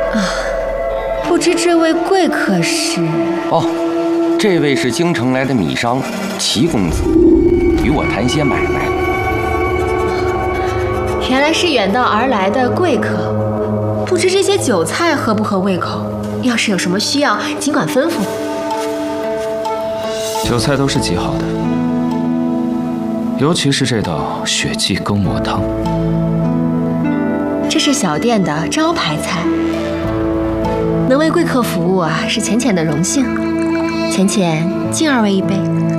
不知这位贵客是？ 哦，这位是京城来的米商齐公子，与我谈些买卖。 原来是远道而来的贵客，不知这些酒菜合不合胃口？要是有什么需要，尽管吩咐。 酒菜都是极好的，尤其是这道雪霁羹蘑汤， 这是小店的招牌菜。能为贵客服务啊，是浅浅的荣幸。浅浅敬二位一杯。